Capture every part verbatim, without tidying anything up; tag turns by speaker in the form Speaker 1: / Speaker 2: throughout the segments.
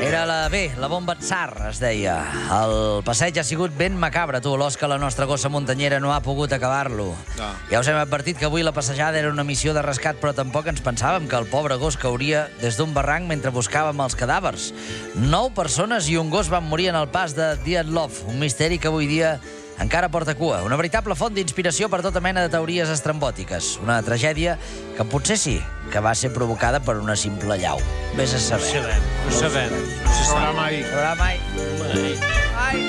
Speaker 1: Era la B, la bomba Tsar, es deia. El passeig ha sigut ben macabre, tu. L'Òscar, la nostra gossa muntanyera, no ha pogut acabar-lo. No. Ja us hem advertit que avui la passejada era una missió de rescat, però tampoc ens pensàvem que el pobre gos cauria des d'un barranc mentre buscàvem els cadàvers. Nou persones i un gos van morir en el pas de Dyatlov, un misteri que avui dia encara porta cua. Una veritable font d'inspiració per tota mena de teories estrambòtiques. Una tragèdia que potser sí, que va ser provocada per una simple llau. Vés a saber.
Speaker 2: No sabem, no sabem. No se sabrà mai.
Speaker 1: No sabrà mai. Mai.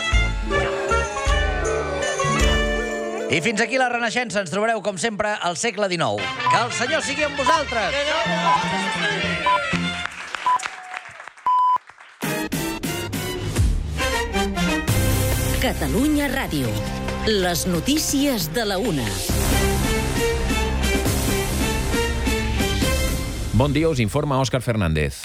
Speaker 1: I fins aquí la Renaixença. Ens trobareu, com sempre, al segle dinou. Que el Senyor sigui amb vosaltres!
Speaker 3: Catalunya Ràdio. Les notícies de la una.
Speaker 4: Bon dia, us informa Òscar Fernández.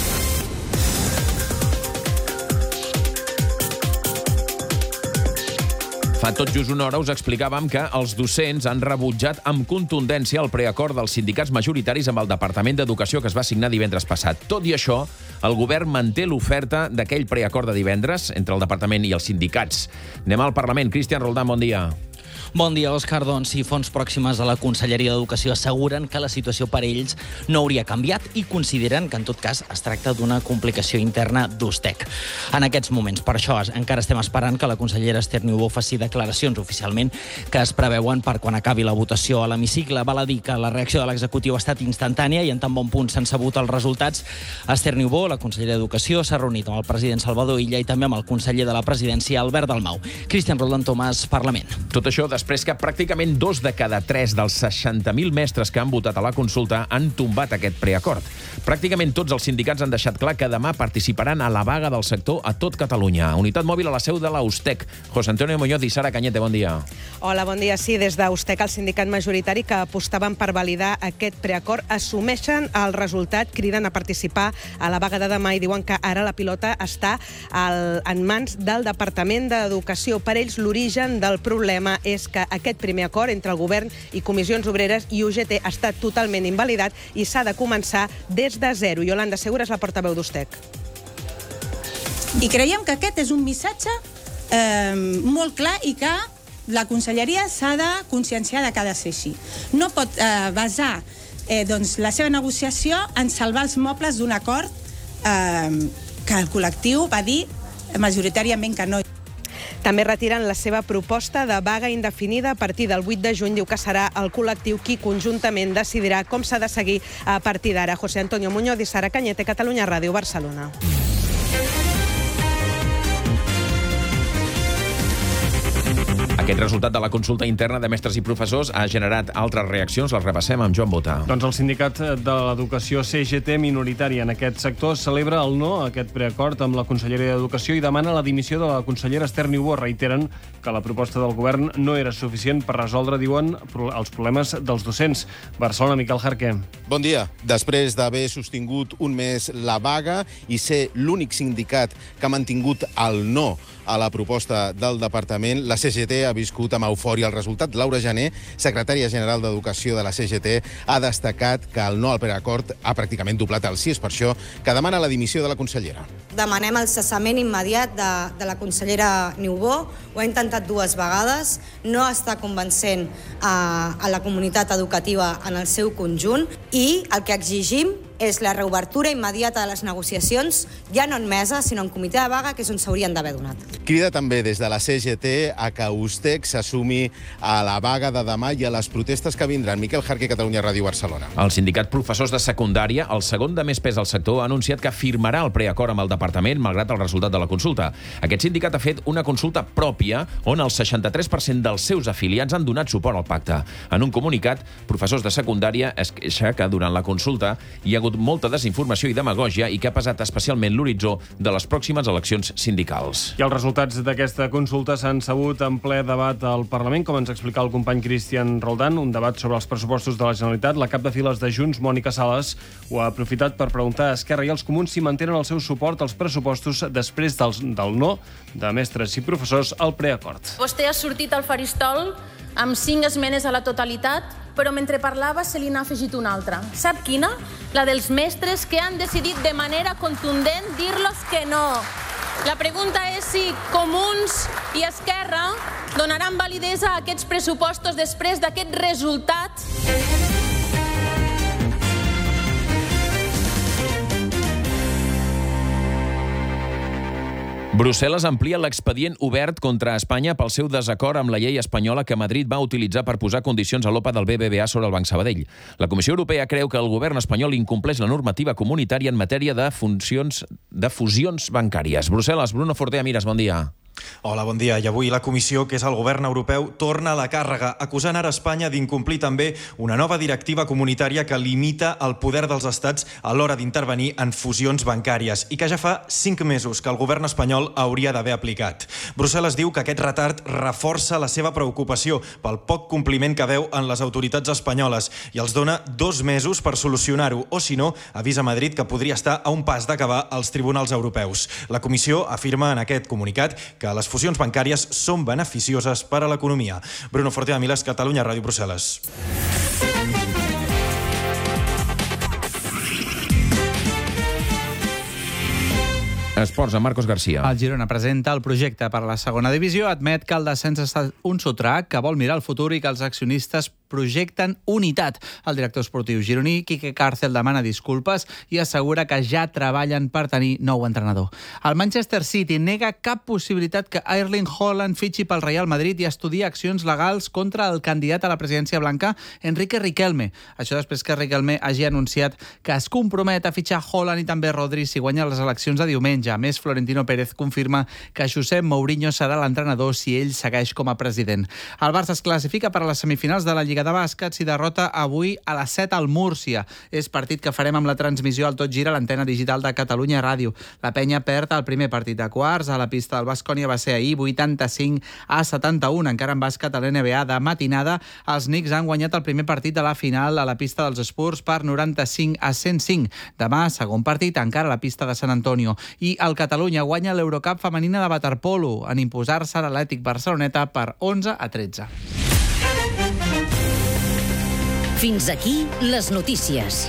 Speaker 4: Fa tot just una hora us explicàvem que els docents han rebutjat amb contundència el preacord dels sindicats majoritaris amb el Departament d'Educació que es va signar divendres passat. Tot i això, el govern manté l'oferta d'aquell preacord de divendres entre el Departament i els sindicats. Anem al Parlament. Cristian Roldán, bon dia.
Speaker 5: Bon dia, Òscar. Doncs si fonts pròximes a la Conselleria d'Educació asseguren que la situació per ells no hauria canviat i consideren que, en tot cas, es tracta d'una complicació interna d'Ustec. En aquests moments, per això, encara estem esperant que la consellera Esther Niubó faci declaracions oficialment que es preveuen per quan acabi la votació a l'hemicicle. Val a dir que la reacció de l'executiu ha estat instantània i en tan bon punt s'han sabut els resultats. Esther Niubó, la consellera d'Educació, s'ha reunit amb el president Salvador Illa i també amb el conseller de la presidència, Albert Dalmau. Cristian Roldán, Tomàs, Parlament.
Speaker 4: Tot això després que pràcticament dos de cada tres dels seixanta mil mestres que han votat a la consulta han tombat aquest preacord. Pràcticament tots els sindicats han deixat clar que demà participaran a la vaga del sector a tot Catalunya. Unitat mòbil a la seu de la Ustec. José Antonio Muñoz i Sara Cañete, bon dia.
Speaker 6: Hola, bon dia. Sí, des d'Ustec, el sindicat majoritari que apostaven per validar aquest preacord, assumeixen el resultat, criden a participar a la vaga de demà i diuen que ara la pilota està al, en mans del Departament d'Educació. Per ells, l'origen del problema és que aquest primer acord entre el govern i Comissions Obreres i U G T ha estat totalment invalidat i s'ha de començar des de zero. Yolanda Segura és la portaveu d'Ustec.
Speaker 7: I creiem que aquest és un missatge eh, molt clar i que la conselleria s'ha de conscienciar de que ha de ser així. No pot eh, basar eh, doncs, la seva negociació en salvar els mobles d'un acord eh, que el col·lectiu va dir majoritàriament que no.
Speaker 6: També retiren la seva proposta de vaga indefinida a partir del vuit de juny. Diu que serà el col·lectiu qui conjuntament decidirà com s'ha de seguir a partir d'ara. José Antonio Muñoz i Sara Cañete, Catalunya Ràdio, Barcelona.
Speaker 4: Aquest resultat de la consulta interna de mestres i professors ha generat altres reaccions. Les repassem amb Joan Bota.
Speaker 2: Doncs el sindicat de l'educació C G T, minoritari en aquest sector, celebra el no a aquest preacord amb la Conselleria d'Educació i demana la dimissió de la consellera Esther Niubó. Reiteren que la proposta del govern no era suficient per resoldre, diuen, els problemes dels docents. Barcelona, Miquel Jarqué.
Speaker 8: Bon dia. Després d'haver sostingut un mes la vaga i ser l'únic sindicat que ha mantingut el no a la proposta del departament, la C G T ha viscut amb eufòria el resultat. Laura Jané, secretària general d'Educació de la C G T, ha destacat que el no al preacord ha pràcticament doblat el sí. És per això que demana la dimissió de la consellera.
Speaker 9: Demanem el cessament immediat de, de la consellera Niubó. Ho ha intentat dues vegades, no està convencent a, a la comunitat educativa en el seu conjunt i el que exigim és la reobertura immediata de les negociacions, ja no en mesa, sinó en comitè de vaga, que és on s'haurien d'haver donat.
Speaker 8: Crida també des de la C G T a que Ustec s'assumi a la vaga de demà i a les protestes que vindran. Miquel Jarqué, Catalunya Ràdio, Barcelona.
Speaker 4: El sindicat professors de secundària, el segon de més pes al sector, ha anunciat que firmarà el preacord amb el departament, malgrat el resultat de la consulta. Aquest sindicat ha fet una consulta pròpia on el seixanta-tres per cent dels seus afiliats han donat suport al pacte. En un comunicat, professors de secundària es queixa que durant la consulta hi ha hagut molta desinformació i demagògia i que ha pesat especialment l'horitzó de les pròximes eleccions sindicals.
Speaker 2: I els resultats d'aquesta consulta s'han sabut en ple debat al Parlament, com ens explica el company Cristian Roldán, un debat sobre els pressupostos de la Generalitat. La cap de files de Junts, Mònica Sales, ho ha aprofitat per preguntar a Esquerra i als Comuns si mantenen el seu suport als pressupostos després del, del no de mestres i professors al preacord.
Speaker 10: Vostè ha sortit al faristol amb cinc esmenes a la totalitat però mentre parlava se li n'ha afegit una altra. Sap quina? La dels mestres que han decidit de manera contundent dir-los que no. La pregunta és si Comuns i Esquerra donaran validesa a aquests pressupostos després d'aquest resultat.
Speaker 4: Brussel·les amplia l'expedient obert contra Espanya pel seu desacord amb la llei espanyola que Madrid va utilitzar per posar condicions a l'O P A del B B V A sobre el Banc Sabadell. La Comissió Europea creu que el govern espanyol incompleix la normativa comunitària en matèria de funcions de fusions bancàries. Brussel·les, Bruno Fortea Miras, bon dia.
Speaker 11: Hola, bon dia. I avui la Comissió, que és el govern europeu, torna a la càrrega, acusant ara Espanya d'incomplir també una nova directiva comunitària que limita el poder dels estats a l'hora d'intervenir en fusions bancàries i que ja fa cinc mesos que el govern espanyol hauria d'haver aplicat. Brussel·les diu que aquest retard reforça la seva preocupació pel poc compliment que veu en les autoritats espanyoles i els dona dos mesos per solucionar-ho, o si no, avisa Madrid que podria estar a un pas d'acabar als tribunals europeus. La Comissió afirma en aquest comunicat que les fusions bancàries són beneficioses per a l'economia. Bruno Fortea Milas, Catalunya Ràdio, Brussel·les.
Speaker 4: Esports, amb Marcos García.
Speaker 12: El Girona presenta el projecte per a la segona divisió, admet que el descens ha estat un sotrac, que vol mirar el futur i que els accionistes projecten unitat. El director esportiu gironí, Quique Cárcel, demana disculpes i assegura que ja treballen per tenir nou entrenador. El Manchester City nega cap possibilitat que Erling Haaland fitxi pel Real Madrid i estudia accions legals contra el candidat a la presidència blanca, Enrique Riquelme. Això després que Riquelme hagi anunciat que es compromet a fitxar Haaland i també Rodri si guanya les eleccions de diumenge. A més, Florentino Pérez confirma que Josep Mourinho serà l'entrenador si ell segueix com a president. El Barça es classifica per a les semifinals de la Lliga de bàsquet si derrota avui a les set al Múrcia. És partit que farem amb la transmissió al Tot Gira, l'antena digital de Catalunya Ràdio. La penya perd el primer partit de quarts a la pista del Baskonia, va ser ahir vuitanta-cinc a setanta-u. Encara en bàsquet a l'N B A de matinada, els Knicks han guanyat el primer partit de la final a la pista dels Spurs per noranta-cinc a cent cinc. Demà, segon partit, encara a la pista de Sant Antonio. I el Catalunya guanya l'Eurocup femenina de waterpolo en imposar-se a l'Atlètic Barceloneta per onze a tretze.
Speaker 3: Fins aquí les notícies.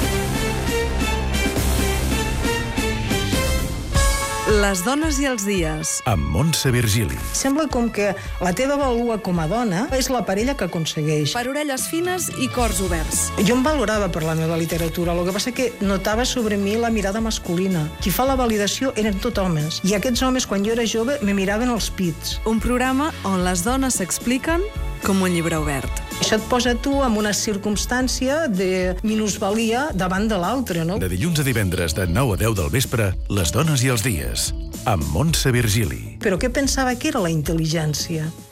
Speaker 13: Les dones i els dies.
Speaker 14: Amb Montse Virgili.
Speaker 15: Sembla com que la teva vàlua com a dona és la parella que aconsegueix.
Speaker 13: Per orelles fines i cors oberts.
Speaker 15: Jo em valorava per la meva literatura, el que passa que notava sobre mi la mirada masculina. Qui fa la validació eren tot homes. I aquests homes, quan jo era jove, me miraven els pits.
Speaker 13: Un programa on les dones s'expliquen com un llibre obert.
Speaker 15: Això et posa tu en una circumstància de minusvalia davant de l'altre, no?
Speaker 14: De dilluns a divendres, de nou a deu del vespre, Les dones i els dies, amb Montse Virgili.
Speaker 15: Però què pensava que era la intel·ligència?